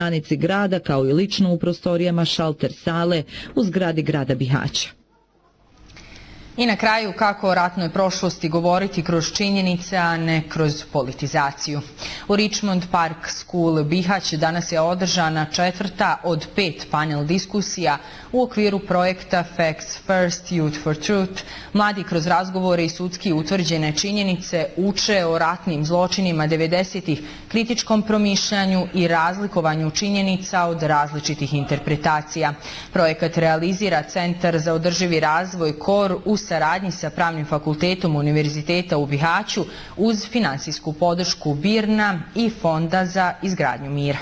granici grada, kao i lično u prostorijama šalter sale u zgradi grada Bihaća. I na kraju, kako o ratnoj prošlosti govoriti kroz činjenice, a ne kroz politizaciju. U Richmond Park School Bihać danas je održana 4. od 5 panel diskusija u okviru projekta Facts First, Youth for Truth. Mladi kroz razgovore i sudski utvrđene činjenice uče o ratnim zločinima 90-ih, kritičkom promišljanju i razlikovanju činjenica od različitih interpretacija. Projekat realizira Centar za održivi razvoj KOR u saradnji sa Pravnim fakultetom Univerziteta u Bihaću uz finansijsku podršku BIRN-a i Fonda za izgradnju mira.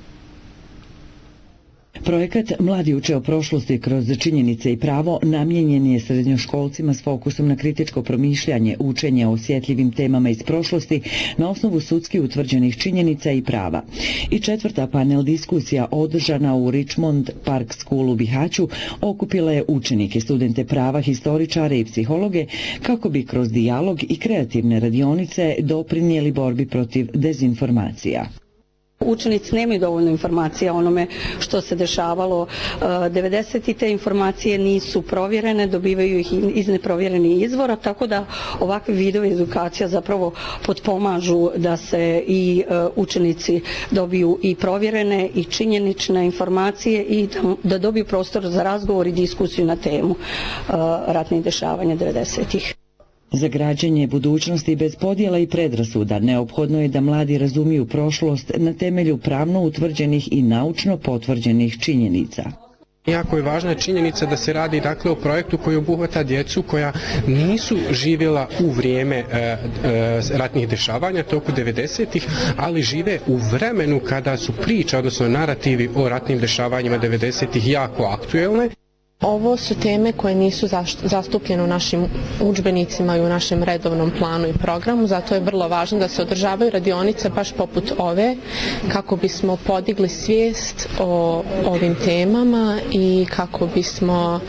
Projekat Mladi uče o prošlosti kroz činjenice i pravo namijenjen je srednjoškolcima s fokusom na kritičko promišljanje, učenje o osjetljivim temama iz prošlosti na osnovu sudski utvrđenih činjenica i prava. I 4. panel diskusija održana u Richmond Park School u Bihaću okupila je učenike, studente prava, historičare i psihologe kako bi kroz dijalog i kreativne radionice doprinijeli borbi protiv dezinformacija. Učenici nemaju dovoljno informacija o onome što se dešavalo 90. Te informacije nisu provjerene, dobivaju ih iz neprovjerenih izvora, tako da ovakve vidove edukacija zapravo potpomažu da se i učenici dobiju i provjerene i činjenične informacije i da dobiju prostor za razgovor i diskusiju na temu ratnih dešavanja 90. Za građenje budućnosti bez podjela i predrasuda neophodno je da mladi razumiju prošlost na temelju pravno utvrđenih i naučno potvrđenih činjenica. Jako je važna činjenica da se radi o projektu koji obuhvata djecu koja nisu živjela u vrijeme ratnih dešavanja toku 90-ih, ali žive u vremenu kada su priče, odnosno narativi o ratnim dešavanjima 90-ih jako aktuelne. Ovo su teme koje nisu zastupljene u našim udžbenicima i u našem redovnom planu i programu, zato je vrlo važno da se održavaju radionice baš poput ove, kako bismo podigli svijest o ovim temama i kako bismo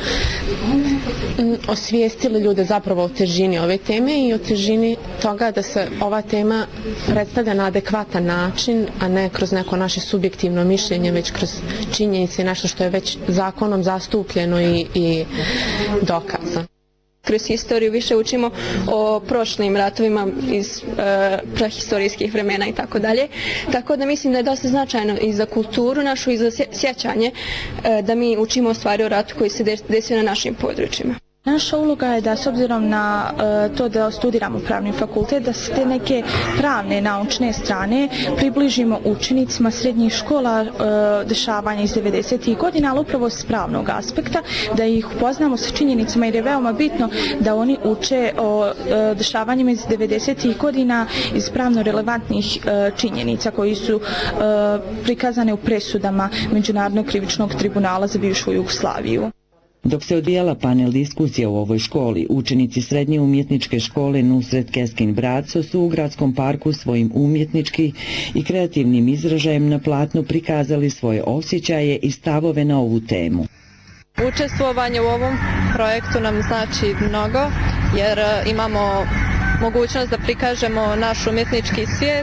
osvijestili ljude zapravo o težini ove teme i o težini toga da se ova tema predstavlja na adekvatan način, a ne kroz neko naše subjektivno mišljenje, već kroz činjenice i nešto što je već zakonom zastupljeno i dokazano. Kroz historiju više učimo o prošlim ratovima iz prehistorijskih vremena i tako dalje. Tako da mislim da je dosta značajno i za kulturu našu i za sjećanje da mi učimo stvari o ratu koji se desio na našim područjima. Naša uloga je da s obzirom na to da studiramo pravni fakultet, da se te neke pravne naučne strane približimo učenicima srednjih škola dešavanja iz 90. godina, ali upravo s pravnog aspekta, da ih upoznamo sa činjenicama jer je veoma bitno da oni uče o dešavanjima iz 90. godina iz pravno relevantnih činjenica koji su prikazane u presudama Međunarodnog krivičnog tribunala za bivšu Jugoslaviju. Dok se odvijala panel diskusija u ovoj školi, učenici srednje umjetničke škole Nusret Keskin Braco su u gradskom parku svojim umjetnički i kreativnim izražajem na platnu prikazali svoje osjećaje i stavove na ovu temu. Učestvovanje u ovom projektu nam znači mnogo jer imamo mogućnost da prikažemo naš umjetnički svijet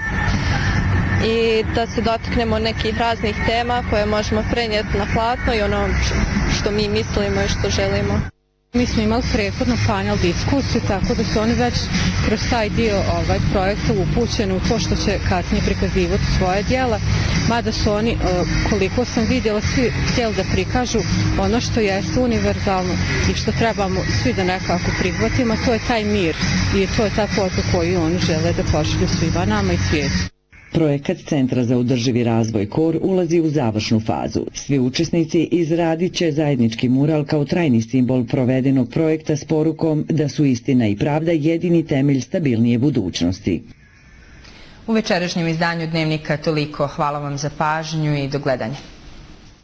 i da se dotaknemo nekih raznih tema koje možemo prenijeti na platno i ono što mi mislimo i što želimo. Mi smo imali prethodno panel diskusiju, tako da su oni već kroz taj dio projekta upućeni u to što će kasnije prikazivati svoje djela, mada su oni, koliko sam vidjela, svi htjeli da prikažu ono što jeste univerzalno i što trebamo svi da nekako prihvatimo, a to je taj mir i to je ta poruka koju oni žele da pošalju svima nama i svijetu. Projekat Centra za održivi razvoj KOR ulazi u završnu fazu. Svi učesnici izradit će zajednički mural kao trajni simbol provedenog projekta s porukom da su istina i pravda jedini temelj stabilnije budućnosti. U večerašnjem izdanju Dnevnika toliko. Hvala vam za pažnju i do gledanja.